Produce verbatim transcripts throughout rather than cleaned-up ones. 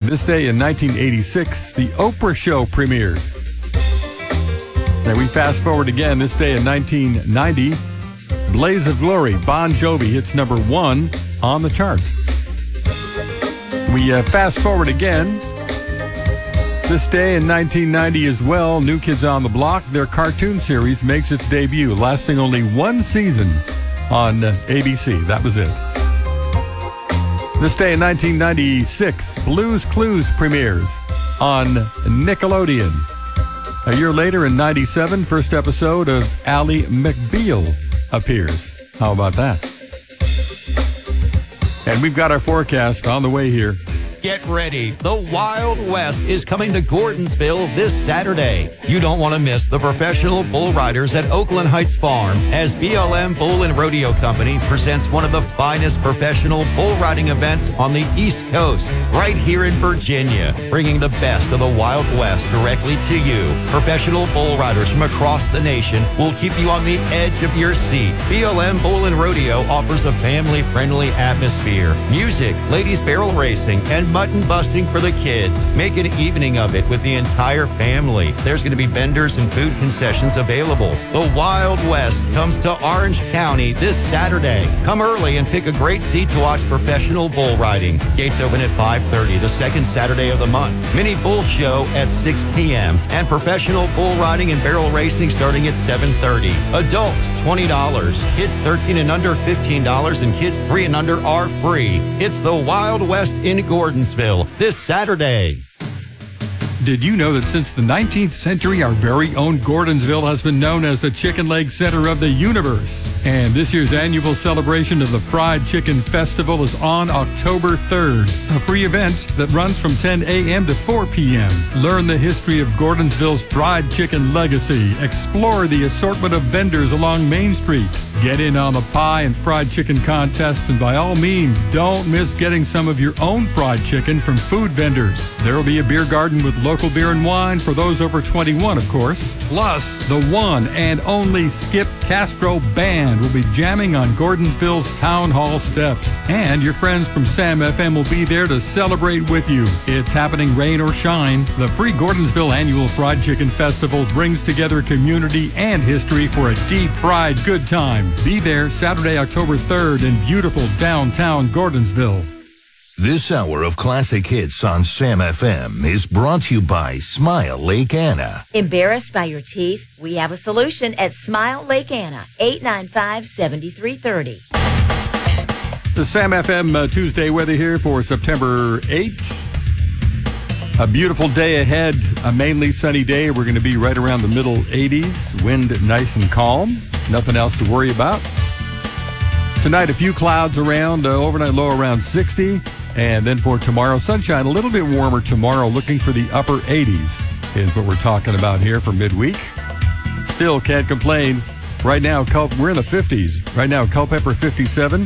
This day in nineteen eighty-six, The Oprah Show premiered. Now we fast forward again, this day in nineteen ninety, Blaze of Glory, Bon Jovi hits number one on the chart. We uh, fast forward again. This day in nineteen ninety as well, New Kids on the Block, their cartoon series makes its debut, lasting only one season on uh, A B C. That was it. This day in nineteen ninety-six, Blue's Clues premieres on Nickelodeon. A year later in ninety-seven, first episode of Ally McBeal appears. How about that? And we've got our forecast on the way here. Get ready. The Wild West is coming to Gordonsville this Saturday. You don't want to miss the professional bull riders at Oakland Heights Farm as B L M Bull and Rodeo Company presents one of the finest professional bull riding events on the East Coast, right here in Virginia, bringing the best of the Wild West directly to you. Professional bull riders from across the nation will keep you on the edge of your seat. B L M Bull and Rodeo offers a family-friendly atmosphere, music, ladies barrel racing, and mutton busting for the kids. Make an evening of it with the entire family. There's going to be vendors and food concessions available. The Wild West comes to Orange County this Saturday. Come early and pick a great seat to watch professional bull riding. Gates open at five thirty, the second Saturday of the month. Mini bull show at six p.m. and professional bull riding and barrel racing starting at seven thirty. Adults, twenty dollars. Kids thirteen and under, fifteen dollars, and kids three and under are free. It's the Wild West in Gordon this Saturday. Did you know that since the nineteenth century, our very own Gordonsville has been known as the chicken leg center of the universe? And this year's annual celebration of the Fried Chicken Festival is on October third, a free event that runs from ten a.m. to four p.m. Learn the history of Gordonsville's fried chicken legacy. Explore the assortment of vendors along Main Street. Get in on the pie and fried chicken contests, and by all means, don't miss getting some of your own fried chicken from food vendors. There will be a beer garden with local beer and wine for those over twenty-one, of course. Plus, the one and only Skip Castro Band will be jamming on Gordonsville's Town Hall steps. And your friends from Sam F M will be there to celebrate with you. It's happening rain or shine. The free Gordonsville Annual Fried Chicken Festival brings together community and history for a deep fried good time. Be there Saturday, October third in beautiful downtown Gordonsville. This hour of classic hits on Sam F M is brought to you by Smile Lake Anna. Embarrassed by your teeth? We have a solution at Smile Lake Anna, eight nine five, seven three three zero. The Sam F M uh, Tuesday weather here for September eighth. A beautiful day ahead, a mainly sunny day. We're going to be right around the middle eighties. Wind nice and calm. Nothing else to worry about. Tonight, a few clouds around, uh, overnight low around sixty. And then for tomorrow, sunshine, a little bit warmer tomorrow, looking for the upper eighties is what we're talking about here for midweek. Still can't complain. Right now, Cul- we're in the fifties. Right now, Culpeper fifty-seven,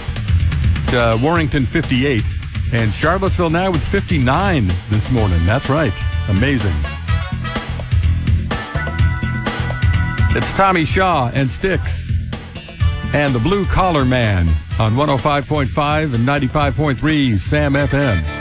uh, Warrington fifty-eight, and Charlottesville now with fifty-nine this morning. That's right. Amazing. It's Tommy Shaw and Styx and the Blue Collar Man on one oh five point five and ninety-five point three Sam F M.